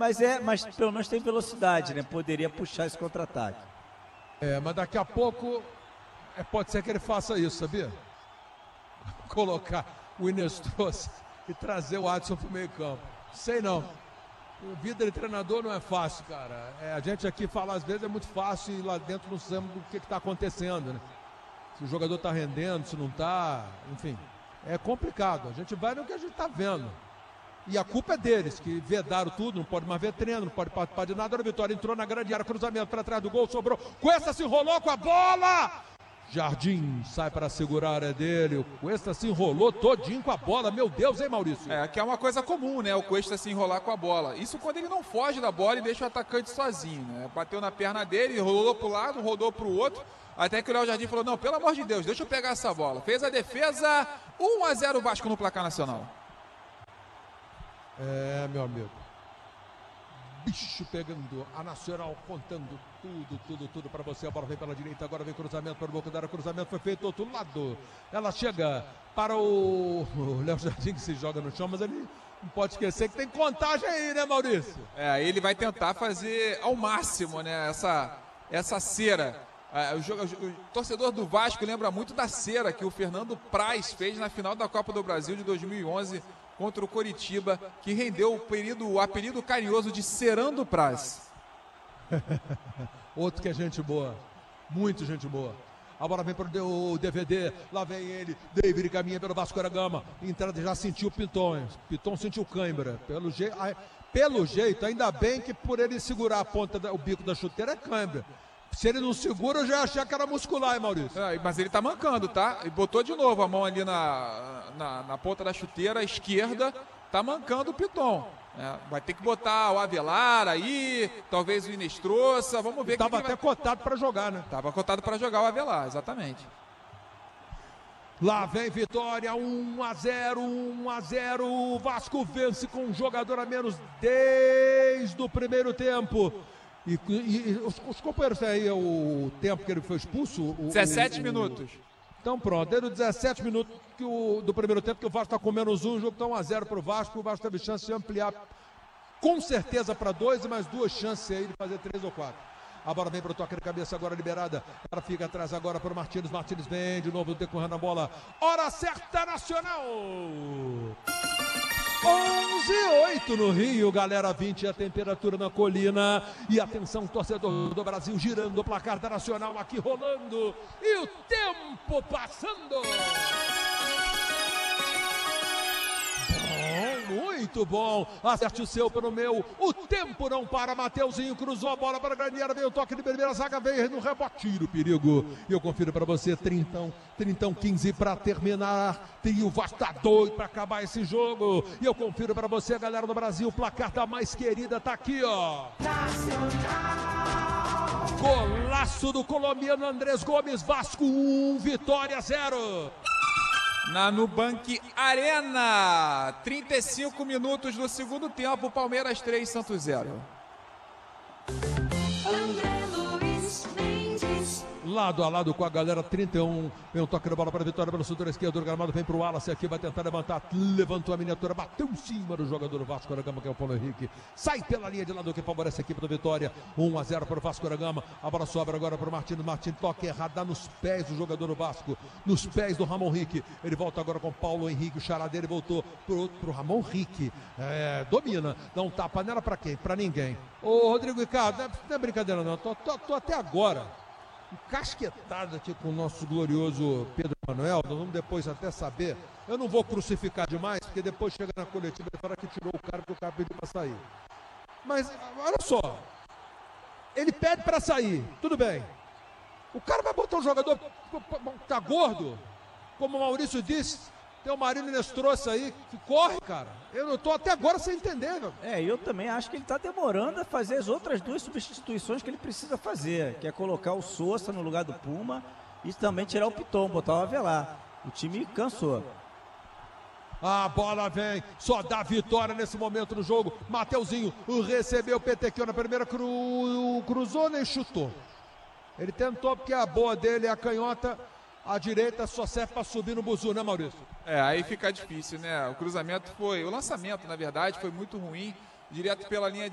mas pelo menos tem velocidade, né? Poderia puxar esse contra-ataque. Mas daqui a pouco pode ser que ele faça isso, sabia? Colocar o Inestrosa e trazer o Adson pro meio campo. Sei não. Vida de treinador não é fácil, cara. A gente aqui fala às vezes é muito fácil e lá dentro não sabemos o que está acontecendo, né? Se o jogador está rendendo, se não está, enfim. É complicado. A gente vai no que a gente está vendo. E a culpa é deles, que vedaram tudo, não pode mais ver treino, não pode participar de nada. A Vitória entrou na grande área, cruzamento para trás do gol, sobrou. Cuesta se enrolou com a bola! Jardim sai para segurar, é dele. O Cuesta se enrolou todinho com a bola. Meu Deus, hein, Maurício? Que é uma coisa comum, né? O Cuesta se enrolar com a bola. Isso quando ele não foge da bola e deixa o atacante sozinho, né? Bateu na perna dele, rolou para o lado, rodou para o outro. Até que o Léo Jardim falou, não, pelo amor de Deus, deixa eu pegar essa bola. Fez a defesa, 1-0 Vasco no placar nacional. Meu amigo. Bicho pegando, a Nacional contando tudo para você. A bola vem pela direita, agora vem cruzamento para o boca da área. Cruzamento foi feito do outro lado. Ela chega para o Léo Jardim, que se joga no chão, mas ele não pode esquecer que tem contagem aí, né, Maurício? Ele vai tentar fazer ao máximo, né, essa cera. O torcedor do Vasco lembra muito da cera que o Fernando Praz fez na final da Copa do Brasil de 2011 contra o Coritiba, que rendeu o apelido carinhoso de Cerando Praz. Outro que é gente boa, muito gente boa. A bola vem para o DVD, lá vem ele, David caminha pelo Vasco da Gama, entrada, já sentiu o Piton sentiu cãibra, pelo jeito, ainda bem que por ele segurar a ponta, o bico da chuteira é cãibra. Se ele não segura, eu já ia achar que era muscular, hein, Maurício? Mas ele tá mancando, tá? E botou de novo a mão ali na ponta da chuteira esquerda, tá mancando o Piton. Vai ter que botar o Avelar aí, talvez o Inestrosa, vamos ver. Tava até cotado para jogar, né? Tava cotado para jogar o Avelar, exatamente. Lá vem Vitória, 1-0, o Vasco vence com um jogador a menos desde o primeiro tempo. E os companheiros aí, o tempo que ele foi expulso? 17 minutos. Então pronto, desde os 17 minutos do primeiro tempo que o Vasco está com menos um, o jogo está 1-0 para o Vasco. O Vasco teve chance de ampliar com certeza para 2 e mais 2 chances aí de fazer 3 ou 4. A bola vem para o toque de cabeça, agora liberada. Ela fica atrás agora para o Martins. Martins vem de novo decorrendo a bola. Hora certa, Nacional! 11:08 no Rio, galera, 20 a temperatura na colina. E atenção, torcedor do Brasil, girando o placar da Nacional aqui rolando. E o tempo passando. Muito bom, acerte o seu pelo meu, o tempo não para, Mateuzinho cruzou a bola para a grande área, veio o toque de primeira, zaga veio no rebote, tira o perigo, e eu confiro para você, 15 para terminar, o Vasco tá doido para acabar esse jogo, e eu confiro para você, galera do Brasil, o placar da mais querida tá aqui, ó. Nacional! Golaço do colombiano Andrés Gomes, Vasco 1, Vitória 0. Na Nubank Arena, 35 minutos do segundo tempo, Palmeiras 3, Santos 0. Lado a lado com a galera, 31, vem um toque de bola para a Vitória pelo setor esquerdo, o gramado vem para o Wallace aqui, vai tentar levantar, levantou a miniatura, bateu em cima do jogador do Vasco da Gama, que é o Paulo Henrique, sai pela linha de lado que favorece a equipe da Vitória, 1-0 para o Vasco da Gama, a bola sobra agora para o Martins, toque errado, dá nos pés do jogador do Vasco, nos pés do Ramon Henrique, ele volta agora com o Paulo Henrique, o xará dele voltou pro Ramon Henrique, domina, dá um tapa nela para quem? Para ninguém. Ô Rodrigo Ricardo, não é brincadeira não, tô até agora encasquetado aqui com o nosso glorioso Pedro Manuel, nós vamos depois até saber, eu não vou crucificar demais, porque depois chega na coletiva e fala que tirou o cara que o cara pediu para sair. Mas, olha só, ele pede para sair, tudo bem, o cara vai botar um jogador que tá gordo, como o Maurício disse, tem o Marino Inestrosa aí, que corre, cara. Eu não tô até agora sem entender, meu. Eu também acho que ele tá demorando a fazer as outras 2 substituições que ele precisa fazer, que é colocar o Sousa no lugar do Puma e também tirar o Piton, botar o Avelar. O time cansou. A bola vem, só dá vitória nesse momento do jogo. Mateuzinho recebeu o PTQ na primeira, cruzou nem chutou. Ele tentou porque a boa dele é a canhota. A direita só serve para subir no buzu, né, Maurício? Aí fica difícil, né? O lançamento, na verdade, foi muito ruim, direto pela linha